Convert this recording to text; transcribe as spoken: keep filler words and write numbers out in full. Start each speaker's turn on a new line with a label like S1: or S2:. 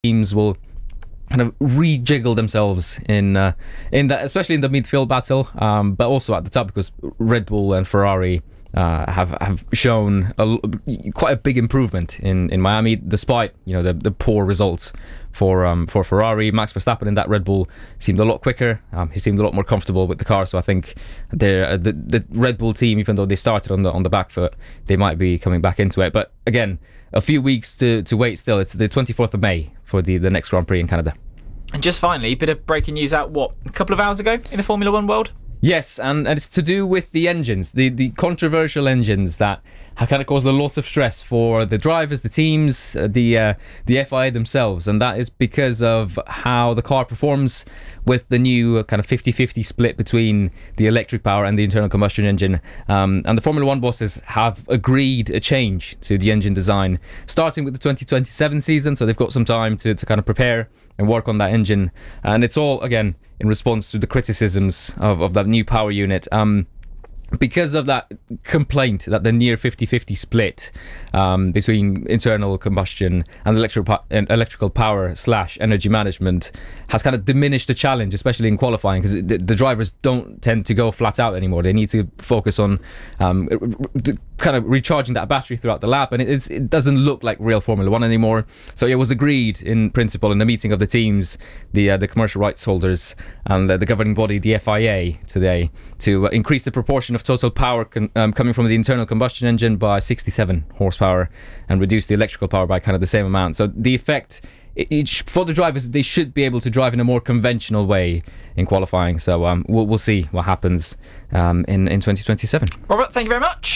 S1: teams will kind of rejiggle themselves in uh, in that, especially in the midfield battle, um, but also at the top, because Red Bull and Ferrari uh, have have shown a, quite a big improvement in, in Miami, despite you know the, the poor results for um, for Ferrari. Max Verstappen in that Red Bull seemed a lot quicker. Um, he seemed a lot more comfortable with the car. So I think the the Red Bull team, even though they started on the on the back foot, they might be coming back into it. But again, a few weeks to, to wait still. It's the twenty-fourth of May for the, the next Grand Prix in Canada.
S2: And just finally, a bit of breaking news out, what, a couple of hours ago in the Formula One world?
S1: Yes, and, and it's to do with the engines, the, the controversial engines that have kind of caused a lot of stress for the drivers, the teams, uh, the uh, the F I A themselves, and that is because of how the car performs with the new kind of fifty-fifty split between the electric power and the internal combustion engine. Um, and the Formula One bosses have agreed a change to the engine design, starting with the twenty twenty-seven season, so they've got some time to, to kind of prepare and work on that engine. And it's all, again, in response to the criticisms of, of that new power unit. Um, because of that complaint that the near fifty-fifty split um, between internal combustion and electrical, po- and electrical power slash energy management has kind of diminished the challenge, especially in qualifying, because the, the drivers don't tend to go flat out anymore. They need to focus on um, kind of recharging that battery throughout the lap, and it, it's, it doesn't look like real Formula One anymore. So it was agreed in principle in the meeting of the teams, the uh, the commercial rights holders and uh, the governing body, the F I A, today, to uh, increase the proportion of total power con- um, coming from the internal combustion engine by sixty-seven horsepower and reduce the electrical power by kind of the same amount. So the effect, each, for the drivers, they should be able to drive in a more conventional way in qualifying. So um, we'll, we'll see what happens um, in, in twenty twenty-seven.
S2: Robert, thank you very much.